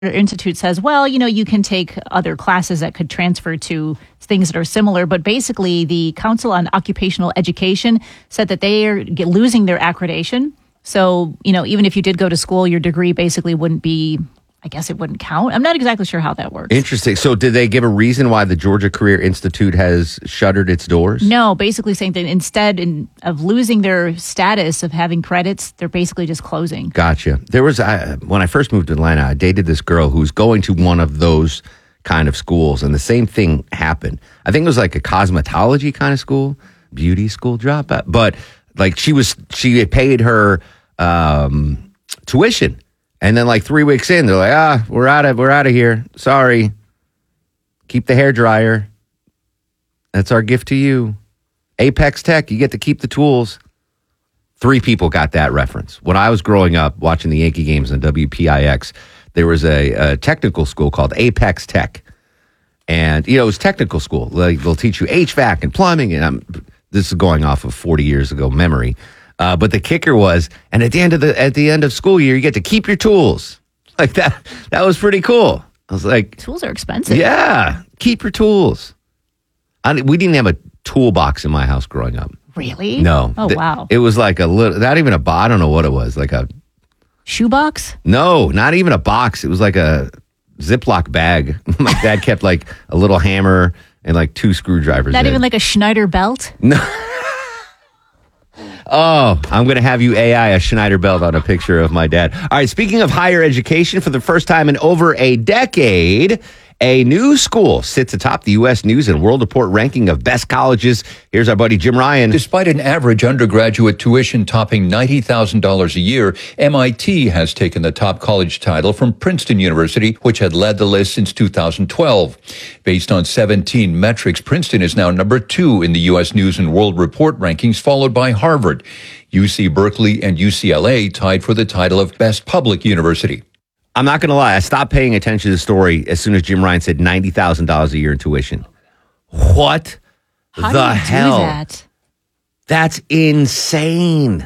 Institute says, well, you can take other classes that could transfer to things that are similar. But basically, the Council on Occupational Education said that they are losing their accreditation. So, even if you did go to school, your degree basically wouldn't be, I guess it wouldn't count. I'm not exactly sure how that works. Interesting. So did they give a reason why the Georgia Career Institute has shuttered its doors? No, basically saying that instead of losing their status of having credits, they're basically just closing. Gotcha. There was, when I first moved to Atlanta, I dated this girl who's going to one of those kind of schools, and the same thing happened. I think it was like a cosmetology kind of school, beauty school dropout. But like she had paid her tuition. And then like 3 weeks in, they're like, we're out of here. Sorry. Keep the hairdryer. That's our gift to you. Apex Tech, you get to keep the tools. 3 people got that reference. When I was growing up watching the Yankee games on WPIX, there was a technical school called Apex Tech. And, it was technical school. Like, they'll teach you HVAC and plumbing. And this is going off of 40 years ago memory. But the kicker was, and at the end of school year, you get to keep your tools. Like that was pretty cool. I was like, tools are expensive. Yeah, keep your tools. We didn't have a toolbox in my house growing up. Really? No. Oh, wow. It was like a little, not even a I don't know what it was, like a shoebox? No, not even a box. It was like a Ziploc bag. My dad kept like a little hammer and like 2 screwdrivers. Not even like a Schneider belt? No. Oh, I'm going to have you AI a Schneider belt on a picture of my dad. All right, speaking of higher education, for the first time in over a decade, a new school sits atop the U.S. News and World Report ranking of best colleges. Here's our buddy Jim Ryan. Despite an average undergraduate tuition topping $90,000 a year, MIT has taken the top college title from Princeton University, which had led the list since 2012. Based on 17 metrics, Princeton is now number 2 in the U.S. News and World Report rankings, followed by Harvard. UC Berkeley and UCLA tied for the title of best public university. I'm not going to lie. I stopped paying attention to the story as soon as Jim Ryan said $90,000 a year in tuition. What How the do you hell? do that? That's insane.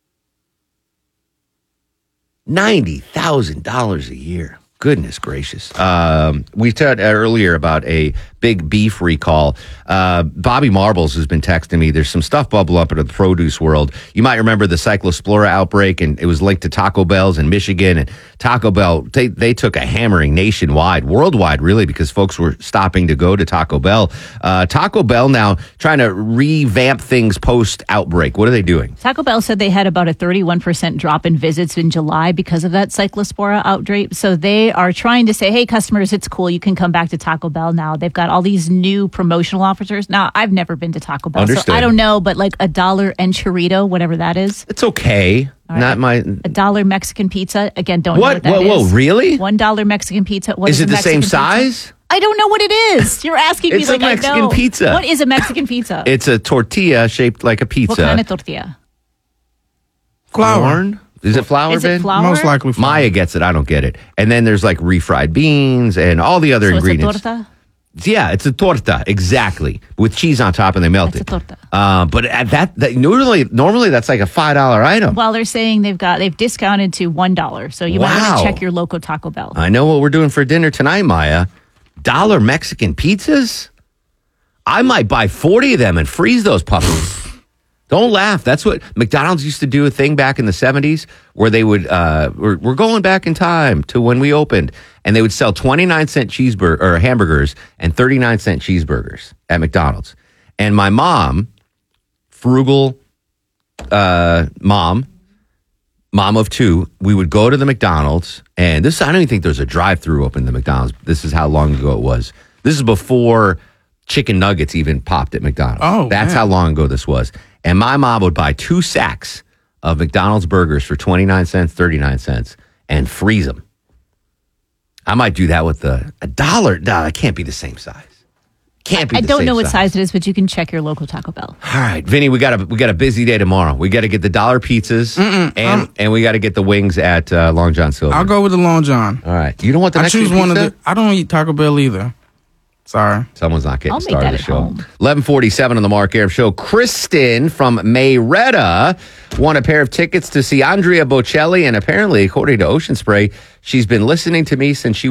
$90,000 a year. Goodness gracious. We talked earlier about a big beef recall. Bobby Marbles has been texting me. There's some stuff bubble up in the produce world. You might remember the Cyclospora outbreak, and it was linked to Taco Bell's in Michigan. And Taco Bell, they took a hammering nationwide, worldwide, really, because folks were stopping to go to Taco Bell. Taco Bell now trying to revamp things post-outbreak. What are they doing? Taco Bell said they had about a 31% drop in visits in July because of that Cyclospora outbreak. So they are trying to say, hey, customers, it's cool. You can come back to Taco Bell now. They've got all these new promotional offers. Now, I've never been to Taco Bell, Understood. So I don't know, but like $1 enchilada, whatever that is. It's okay. All Not right. my... $1 Mexican pizza. Again, don't know what that is. Whoa, really? $1 Mexican pizza. What Is it a the Mexican same pizza? size? I don't know what it is. You're asking me It's like a Mexican I know. pizza. What is a Mexican pizza? It's a tortilla shaped like a pizza. What kind of tortilla? Flour. Corn? Is it flour, Is it Ben? flour? Most likely flour. Maya gets it. I don't get it. And then there's like refried beans and all the other So ingredients. it's a torta? Yeah, it's a torta, exactly, with cheese on top, and they melt It's it. a torta. But at that normally that's like a $5 item. Well, they're saying they've discounted to $1, so you might want Wow. to check your local Taco Bell. I know what we're doing for dinner tonight, Maya. $1 Mexican pizzas? I might buy 40 of them and freeze those puppies. Don't laugh. That's what McDonald's used to do a thing back in the 70s where they would, we're going back in time to when we opened, and they would sell 29-cent cheeseburger or hamburgers and 39-cent cheeseburgers at McDonald's. And my mom, frugal mom of 2, we would go to the McDonald's, and I don't even think there's a drive-through open at the McDonald's. This is how long ago it was. This is before chicken nuggets even popped at McDonald's. Oh, that's man. how long ago this was. And my mom would buy 2 sacks of McDonald's burgers for 29 cents, 39 cents, and freeze them. I might do that with $1. No, it can't be the same size. Can't be. I the don't same know what size it is, but you can check your local Taco Bell. All right, Vinny, we got a busy day tomorrow. We got to get the $1 pizzas and we got to get the wings at Long John Silver. I'll go with the Long John. All right, you don't want the I Mexican choose one of pizza? the. I don't eat Taco Bell either. Sorry. Someone's not getting I'll make started that the at show. home. 11:47 on the Mark Aram Show. Kristen from Mayretta won a pair of tickets to see Andrea Bocelli, and apparently, according to Ocean Spray, she's been listening to me since she